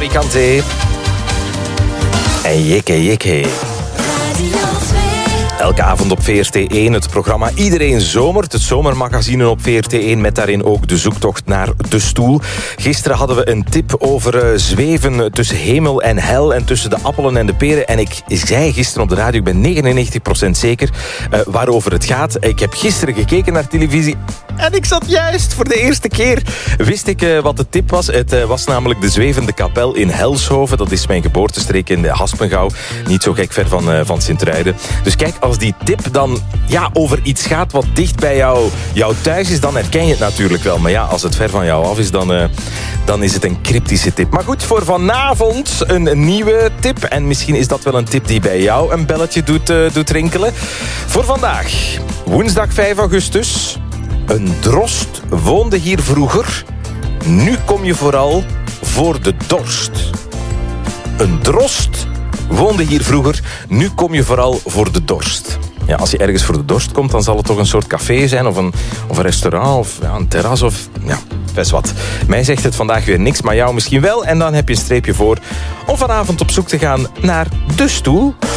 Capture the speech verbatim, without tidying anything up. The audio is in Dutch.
Flori Kanté. En Jikke Jikke. Elke avond op V R T één het programma Iedereen Zomert. Het zomermagazine op V R T één met daarin ook de zoektocht naar de stoel. Gisteren hadden we een tip over uh, zweven tussen hemel en hel en tussen de appelen en de peren. En ik zei gisteren op de radio, ik ben negenennegentig procent zeker uh, waarover het gaat. Ik heb gisteren gekeken naar televisie en ik zat juist voor de eerste keer. Wist ik uh, wat de tip was. Het uh, was namelijk de Zwevende Kapel in Helshoven. Dat is mijn geboortestreek in de Haspengouw. Niet zo gek ver van, uh, van Sint-Truiden. Dus kijk, als die tip dan ja, over iets gaat wat dicht bij jou, jou thuis is, dan herken je het natuurlijk wel. Maar ja, als het ver van jou af is, dan, uh, dan is het een cryptische tip. Maar goed, voor vanavond een nieuwe tip. En misschien is dat wel een tip die bij jou een belletje doet, uh, doet rinkelen. Voor vandaag, woensdag vijf augustus. Een drost woonde hier vroeger. Nu kom je vooral voor de dorst. Een drost woonde hier vroeger. Nu kom je vooral voor de dorst. Ja, als je ergens voor de dorst komt, dan zal het toch een soort café zijn of een, of een restaurant of ja, een terras of ja, best wat. Mij zegt het vandaag weer niks, maar jou misschien wel. En dan heb je een streepje voor om vanavond op zoek te gaan naar de stoel.